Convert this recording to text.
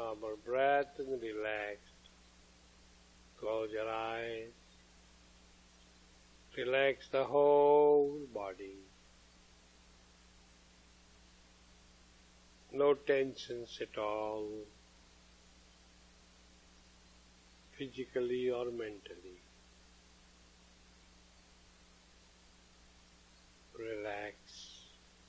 Normal breath and relaxed. Close your eyes. Relax the whole body. No tensions at all, physically or mentally.